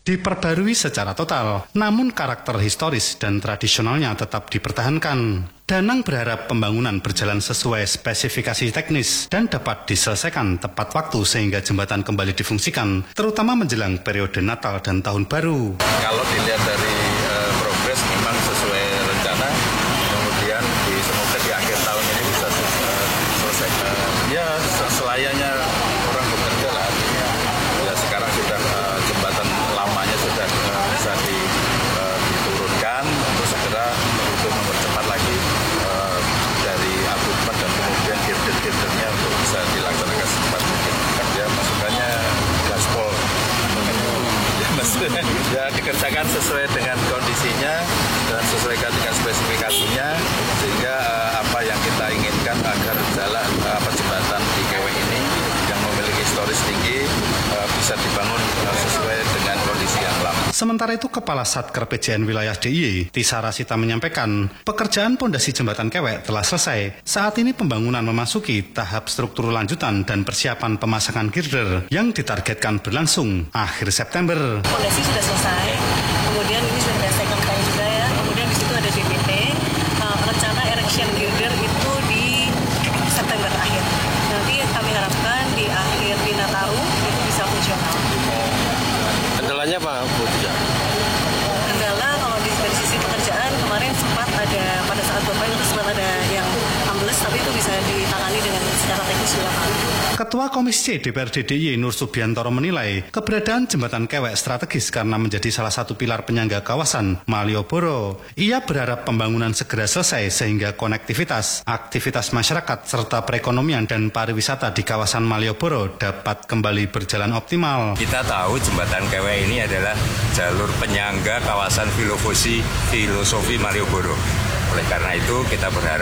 diperbarui secara total, namun karakter historis dan tradisionalnya tetap dipertahankan. Danang berharap pembangunan berjalan sesuai spesifikasi teknis dan dapat diselesaikan tepat waktu sehingga jembatan kembali difungsikan, terutama menjelang periode Natal dan Tahun Baru. Kalau dilihat dari progres memang sesuai rencana, kemudian semoga di akhir tahun ini bisa selesai. Ya selayaknya orang bekerja lah, artinya ya sekarang sudah jembatan lamanya sudah bisa diturunkan untuk segera untuk mempercepat lagi dari abutmen dan kemudian girder-girdernya untuk bisa dilaksanakan secepat mungkin. Ya masukannya gaspol. Ya dikerjakan sesuai dengan kondisinya dan sesuaikan dengan spesifikasinya sehingga apa yang kita inginkan agar jalan jembatan di Kewek ini yang memiliki historis tinggi bisa dibangun sesuai dengan kondisi yang lama. Sementara itu Kepala Satker PJN Wilayah DIY, Tisa Rasita menyampaikan, pekerjaan pondasi jembatan Kewek telah selesai. Saat ini pembangunan memasuki tahap struktur lanjutan dan persiapan pemasangan girder yang ditargetkan berlangsung akhir September. Pondasi sudah selesai, kemudian ini sudah ada second tank juga ya, kemudian di situ ada DPT, rencana erection girder itu di September akhir. Nanti kami harapkan di akhir di Nataru itu bisa fungsional. Kendalanya apa, Bu? Kendala kalau dari sisi pekerjaan kemarin sempat ada pada saat Bapak itu sempat ada yang ambles, tapi itu bisa ditangani dengan secara teknis juga Pak. Ketua Komisi C DPRD DIY Nur Subiantoro menilai keberadaan jembatan Kewek strategis karena menjadi salah satu pilar penyangga kawasan Malioboro. Ia berharap pembangunan segera selesai sehingga konektivitas, aktivitas masyarakat serta perekonomian dan pariwisata di kawasan Malioboro dapat kembali berjalan optimal. Kita tahu jembatan Kewek ini adalah jalur penyangga kawasan filosofi Malioboro. Oleh karena itu kita berharap